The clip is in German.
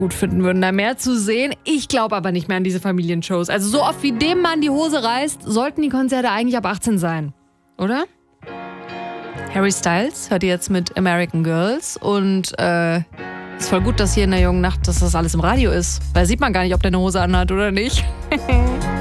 gut finden würden, da mehr zu sehen. Ich glaube aber nicht mehr an diese Familienshows. Also so oft wie dem Mann die Hose reißt, sollten die Konzerte eigentlich ab 18 sein. Oder? Harry Styles hört ihr jetzt mit American Girls und ist voll gut, dass hier in der jungen Nacht, dass das alles im Radio ist. Weil sieht man gar nicht, ob der eine Hose anhat oder nicht.